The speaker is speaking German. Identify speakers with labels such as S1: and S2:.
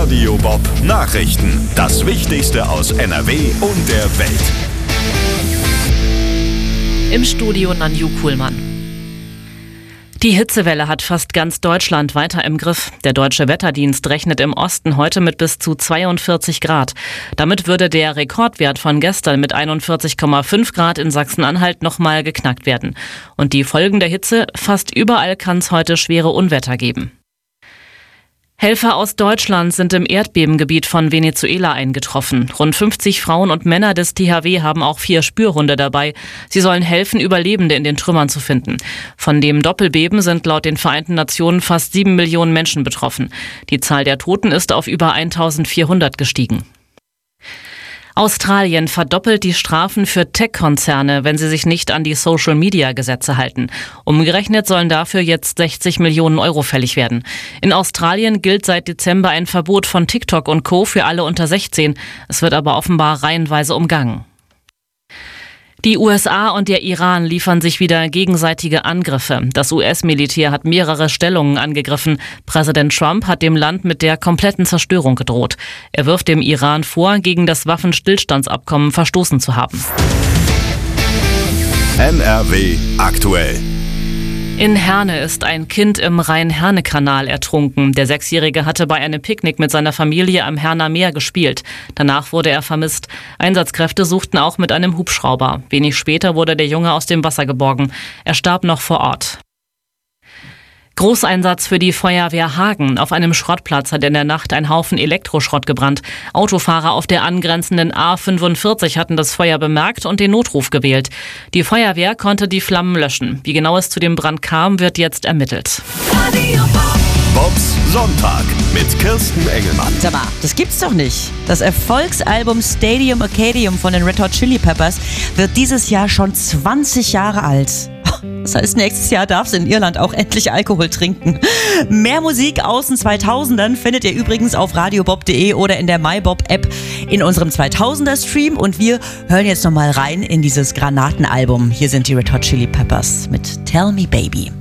S1: Radio Bob Nachrichten. Das Wichtigste aus NRW und der Welt.
S2: Im Studio Nanju Kuhlmann. Die Hitzewelle hat fast ganz Deutschland weiter im Griff. Der Deutsche Wetterdienst rechnet im Osten heute mit bis zu 42 Grad. Damit würde der Rekordwert von gestern mit 41,5 Grad in Sachsen-Anhalt nochmal geknackt werden. Und die Folgen der Hitze: fast überall kann es heute schwere Unwetter geben. Helfer aus Deutschland sind im Erdbebengebiet von Venezuela eingetroffen. Rund 50 Frauen und Männer des THW haben auch 4 Spürhunde dabei. Sie sollen helfen, Überlebende in den Trümmern zu finden. Von dem Doppelbeben sind laut den Vereinten Nationen fast 7 Millionen Menschen betroffen. Die Zahl der Toten ist auf über 1400 gestiegen. Australien verdoppelt die Strafen für Tech-Konzerne, wenn sie sich nicht an die Social-Media-Gesetze halten. Umgerechnet sollen dafür jetzt 60 Millionen Euro fällig werden. In Australien gilt seit Dezember ein Verbot von TikTok und Co. für alle unter 16. Es wird aber offenbar reihenweise umgangen. Die USA und der Iran liefern sich wieder gegenseitige Angriffe. Das US-Militär hat mehrere Stellungen angegriffen. Präsident Trump hat dem Land mit der kompletten Zerstörung gedroht. Er wirft dem Iran vor, gegen das Waffenstillstandsabkommen verstoßen zu haben.
S1: NRW aktuell.
S2: In Herne ist ein Kind im Rhein-Herne-Kanal ertrunken. Der 6-Jährige hatte bei einem Picknick mit seiner Familie am Herner Meer gespielt. Danach wurde er vermisst. Einsatzkräfte suchten auch mit einem Hubschrauber. Wenig später wurde der Junge aus dem Wasser geborgen. Er starb noch vor Ort. Großeinsatz für die Feuerwehr Hagen. Auf einem Schrottplatz hat in der Nacht ein Haufen Elektroschrott gebrannt. Autofahrer auf der angrenzenden A45 hatten das Feuer bemerkt und den Notruf gewählt. Die Feuerwehr konnte die Flammen löschen. Wie genau es zu dem Brand kam, wird jetzt ermittelt.
S1: Bobs Sonntag mit Kirsten Engelmann.
S3: Sag mal, das gibt's doch nicht. Das Erfolgsalbum Stadium Arcadium von den Red Hot Chili Peppers wird dieses Jahr schon 20 Jahre alt. Das heißt, nächstes Jahr darf es in Irland auch endlich Alkohol trinken. Mehr Musik aus den 2000ern findet ihr übrigens auf radiobob.de oder in der MyBob-App in unserem 2000er-Stream. Und wir hören jetzt nochmal rein in dieses Granatenalbum. Hier sind die Red Hot Chili Peppers mit Tell Me Baby.